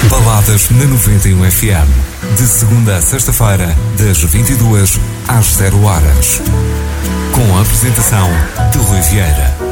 Baladas na 91 FM. De segunda a sexta-feira, das 22 às 0 horas. Com a apresentação de Rui Vieira.